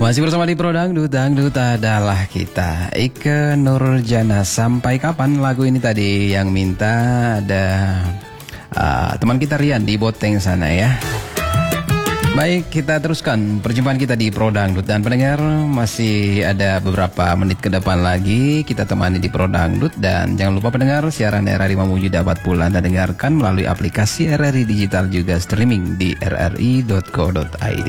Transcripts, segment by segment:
Masih bersama di Pro Dangdut, Dangdut adalah kita. Ike Nurjana, sampai kapan lagu ini tadi yang minta ada teman kita Rian di Boteng sana ya. Baik, kita teruskan perjumpaan kita di Pro Dangdut. Dan pendengar, masih ada beberapa menit ke depan lagi kita temani di Pro Dangdut. Dan jangan lupa pendengar, siaran RRI Mamuju dapat pula Anda dengarkan melalui aplikasi RRI Digital, juga streaming di rri.co.id.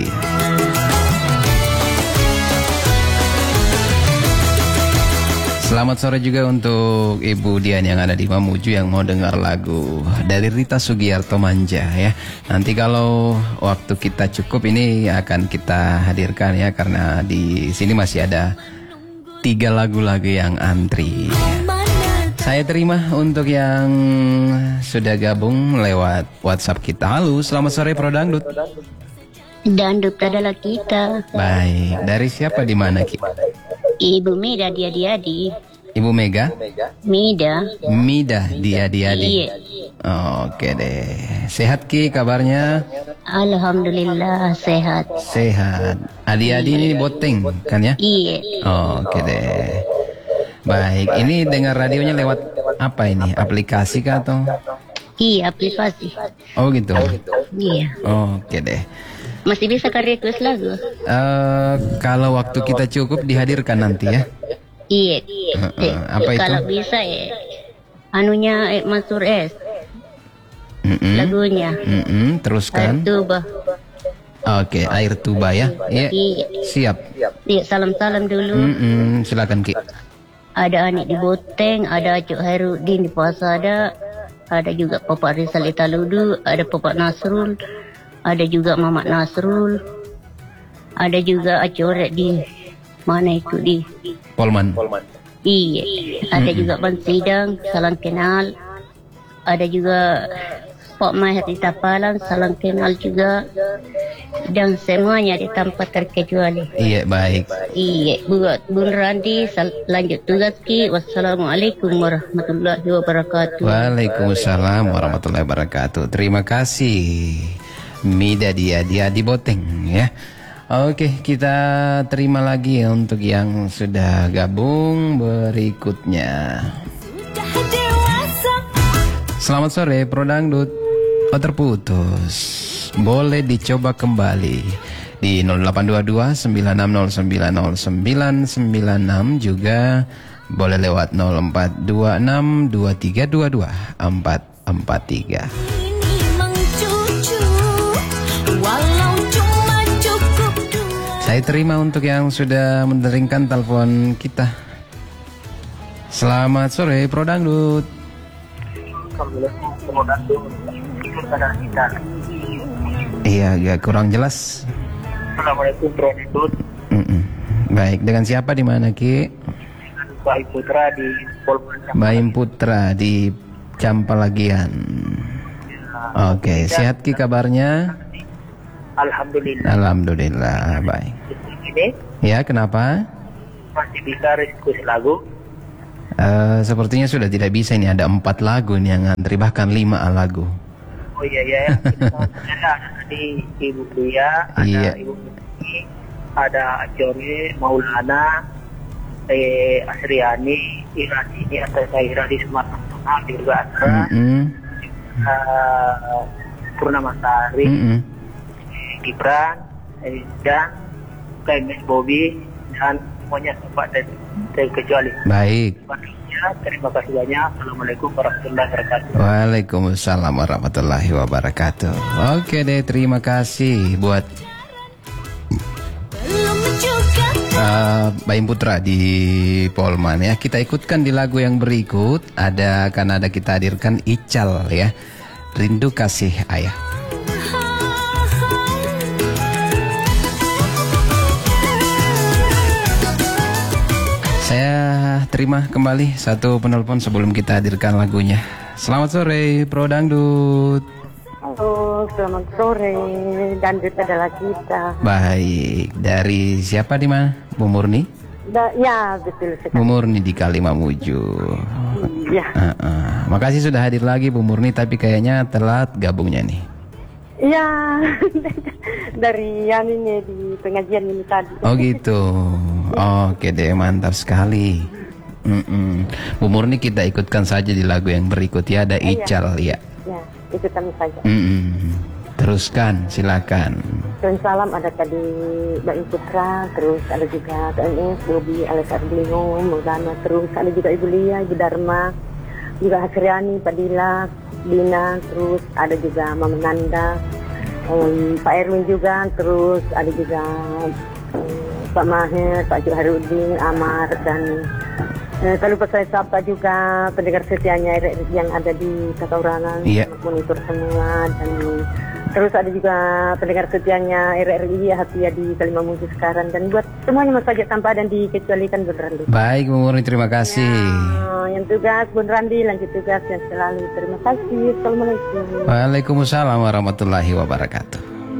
Selamat sore juga untuk Ibu Dian yang ada di Mamuju yang mau dengar lagu dari Rita Sugiarto Manja ya. Nanti kalau waktu kita cukup ini akan kita hadirkan ya, karena di sini masih ada 3 lagu-lagu yang antri. Saya terima untuk yang sudah gabung lewat WhatsApp kita. Halo, selamat sore Pro Dangdut. Dangdut adalah kita. Baik, dari siapa di mana Ki? Ibu Mida di Adi-Adi. Ibu Mega? Mida di Adi-Adi. Iya. Oke deh. Sehat Ki kabarnya? Alhamdulillah sehat. Sehat. Adi-Adi ini Boteng kan ya? Iya. Oke deh. Baik, ini dengar radionya lewat apa ini? Aplikasi kah atau? Iya, aplikasi. Oh gitu. Iya. Oke deh. Masih bisa kan request lagu? Kalau waktu kita cukup dihadirkan nanti ya. Iya. Apa itu? Kalau bisa ya. Anunya Mansur S. Lagunya. Teruskan. Air Tuba. Oke, Air Tuba ya. Iya. Siap. Iya, salam-salam dulu. Silakan Ki. Ada Anik di Boteng, ada Cuk Hairudin di Pasada, ada juga Bapak Rizal Italudu, ada Bapak Nasrul, ada juga Mamat Nasrul, ada juga Acorek di mana itu di Polman. Iya, ada juga Bang Sidang, salam kenal. Ada juga Pak Mahir di Tapalan, salam kenal juga. Dan semuanya di tempat terkecuali. Iya, baik. Iya, buat Bun Randi, lanjut tugas Ki. Wassalamualaikum warahmatullahi wabarakatuh. Waalaikumsalam warahmatullahi wabarakatuh. Terima kasih Mida dia di Boteng ya. Oke, kita terima lagi untuk yang sudah gabung berikutnya. Selamat sore Pro Dangdut. Oh, terputus. Boleh dicoba kembali di 0822 96090996, juga boleh lewat 0426 2322 443. Saya terima untuk yang sudah meneringkan telepon kita. Selamat sore Pro Dangdut. Iya, agak kurang jelas. Assalamualaikum Pro Dangdut. Baik, dengan siapa di mana Ki? Baim Putra di Polman. Baim Putra di Campalagian. Oke, sehat Ki kabarnya? Alhamdulillah. Alhamdulillah, baik. Ini Ya, kenapa? masih bisa request lagu. Sepertinya sudah tidak bisa, ini ada 4 lagu nih yang ngantri, bahkan 5 lagu. Oh iya. Ada tadi Ibu Buya, ada Iya. Ibu Miki, ada Acori, Maulana, Asriani, Irani, atau Zaira di Sumatera Utara juga ada. Purnamasari, Gibran, dan Kaimis Bobby, dan semuanya sempat terkecuali. Baik. Terima kasih banyak. Assalamualaikum warahmatullahi wabarakatuh. Waalaikumsalam warahmatullahi wabarakatuh. Oke deh, terima kasih buat Baim Putra di Polman ya. Kita ikutkan di lagu yang berikut. Akan ada kita hadirkan Ical ya, Rindu Kasih Ayah. Saya terima kembali satu penelpon sebelum kita hadirkan lagunya. Selamat sore Pro Dangdut. Halo, selamat sore. Dangdut adalah kita. Baik, dari siapa di mana? Bu Murni? Ya, betul sekali. Bu Murni di Kalimamuju. Ya. Makasih sudah hadir lagi Bu Murni, tapi kayaknya telat gabungnya nih. Iya, dari yang ini di pengajian ini tadi. Oh gitu. Oke deh, mantap sekali. Bu Murni, kita ikutkan saja di lagu yang berikut ya, ada Ical ya. Ya, ikutan saja. Teruskan, silakan. Dan salam ada tadi Mbak Putra, terus ada juga TNS, Bobi, Alesar Blingung, Maulana, terus ada juga Ibu Lia, Ibu Dharma, juga Hasriani, Padilla, Dina, terus ada juga Mama Nanda, Pak Erwin juga, terus ada juga Pak Maher, Pak Joharudin, Amar, dan tak lupa saya sapa juga pendengar setianya yang ada di Takaurangan, monitor semua, dan terus ada juga pendengar setianya RRI Hatia di Kalimantan sekarang, dan buat semuanya Mas Fajar tanpa dan dikecualikan Bun Randi. Baik Bu Murni, terima kasih. Yang tugas Bun Randi, lanjut tugas yang selalu. Terima kasih. Assalamualaikum. Waalaikumsalam warahmatullahi wabarakatuh.